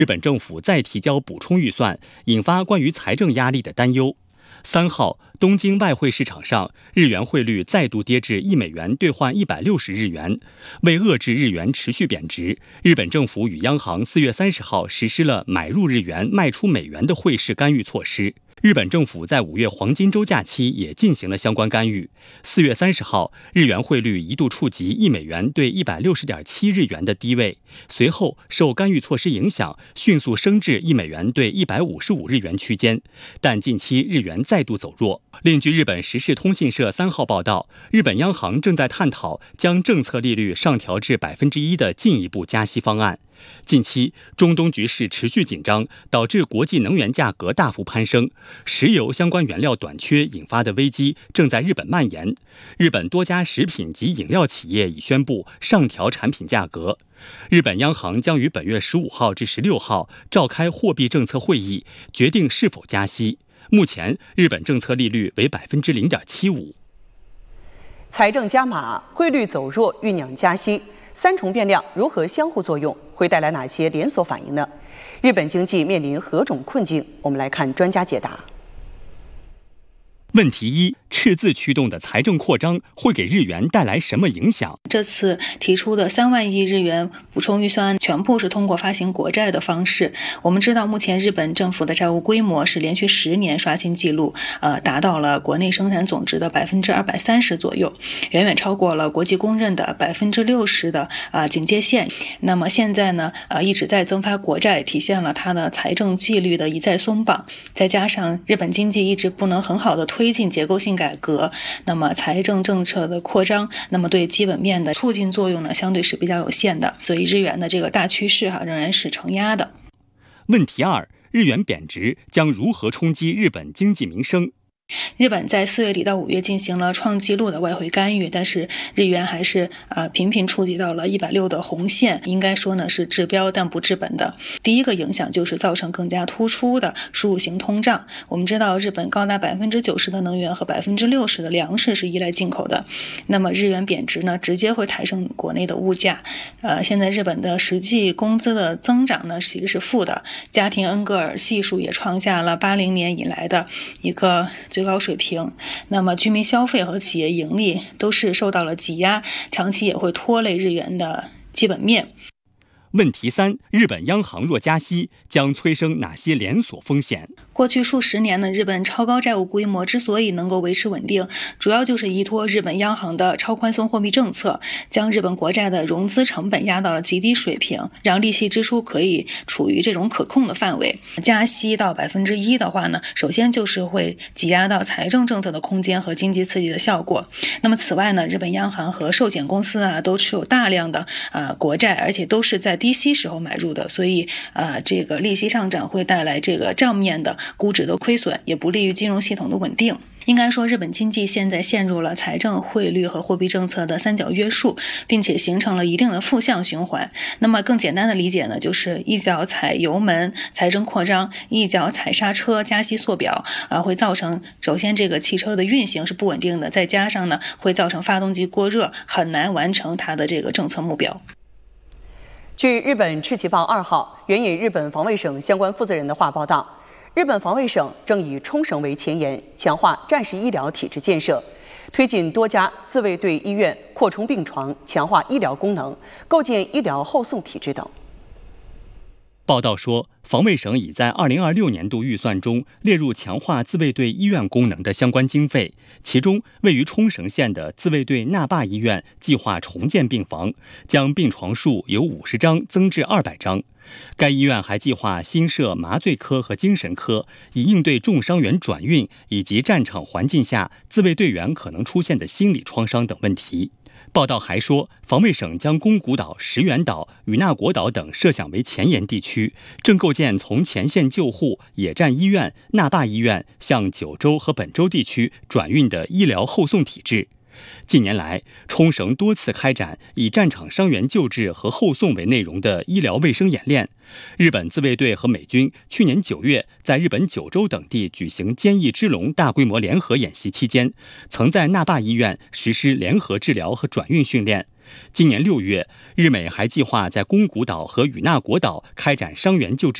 日本政府再提交补充预算，引发关于财政压力的担忧。3号，东京外汇市场上，日元汇率再度跌至1美元兑换160日元。为遏制日元持续贬值，日本政府与央行4月30号实施了买入日元、卖出美元的汇市干预措施。日本政府在5月黄金周假期也进行了相关干预。4月30号，日元汇率一度触及1美元兑160.7日元的低位，随后受干预措施影响，迅速升至1美元兑155日元区间。但近期日元再度走弱。另据日本时事通信社3号报道，日本央行正在探讨将政策利率上调至1%的进一步加息方案。近期中东局势持续紧张，导致国际能源价格大幅攀升，石油相关原料短缺引发的危机正在日本蔓延。日本多家食品及饮料企业已宣布上调产品价格。日本央行将于本月15号至16号召开货币政策会议，决定是否加息。目前日本政策利率为0.75%。 财政加码，汇率走弱，酝酿加息，三重变量如何相互作用，会带来哪些连锁反应呢？日本经济面临何种困境？我们来看专家解答。 问题一：赤字驱动的财政扩张会给日元带来什么影响？ 这次提出的3万亿日元补充预算案全部是通过发行国债的方式。我们知道，目前日本政府的债务规模是连续10年刷新纪录，达到了国内生产总值的230%左右，远远超过了国际公认的60%的警戒线。那么现在呢，一直在增发国债，体现了它的财政纪律的一再松绑。再加上日本经济一直不能很好的推进结构性改革，那么财政政策的扩张，那么对基本面的促进作用呢，相对是比较有限的，所以日元的这个大趋势仍然是承压的。 问题二：日元贬值将如何冲击日本经济民生？ 日本在4月底到5月进行了创纪录的外汇干预，但是日元还是频频触及到了160的红线，应该说呢是治标但不治本的。第一个影响就是造成更加突出的输入型通胀。我们知道日本高达90%的能源和60%的粮食是依赖进口的，那么日元贬值呢，直接会抬升国内的物价。现在日本的实际工资的增长呢其实是负的，家庭恩格尔系数也创下了80年以来的一个最高水平，那么居民消费和企业盈利都是受到了挤压，长期也会拖累日元的基本面。 问题三：日本央行若加息，将催生哪些连锁风险？ 过去数十年呢，日本超高债务规模之所以能够维持稳定，主要就是依托日本央行的超宽松货币政策，将日本国债的融资成本压到了极低水平，让利息支出可以处于这种可控的范围。加息到1%的话呢，首先就是会挤压到财政政策的空间和经济刺激的效果。那么此外呢，日本央行和寿险公司都持有大量的国债，而且都是在低息时候买入的，所以这个利息上涨会带来这个账面的估值的亏损，也不利于金融系统的稳定。应该说，日本经济现在陷入了财政、汇率和货币政策的三角约束，并且形成了一定的负向循环。那么更简单的理解呢，就是一脚踩油门，财政扩张，一脚踩刹车，加息缩表，会造成首先这个汽车的运行是不稳定的，再加上呢会造成发动机过热，很难完成它的这个政策目标。 据日本赤旗报2号援引日本防卫省相关负责人的话报道，日本防卫省正以冲绳为前沿，强化战时医疗体制建设，推进多家自卫队医院扩充病床，强化医疗功能，构建医疗后送体制等。 报道说，防卫省已在2026年度预算中列入强化自卫队医院功能的相关经费，其中位于冲绳县的自卫队那霸医院计划重建病房，将病床数由50张增至200张。该医院还计划新设麻醉科和精神科，以应对重伤员转运以及战场环境下自卫队员可能出现的心理创伤等问题。报道还说，防卫省将宫古岛、石垣岛、与那国岛等设想为前沿地区，正构建从前线救护、野战医院、那霸医院向九州和本州地区转运的医疗后送体制。近年来，冲绳多次开展以战场伤员救治和后送为内容的医疗卫生演练。日本自卫队和美军去年9月在日本九州等地举行坚毅之龙大规模联合演习期间，曾在那霸医院实施联合治疗和转运训练。 今年6月，日美还计划在宫古岛和与那国岛开展伤员救治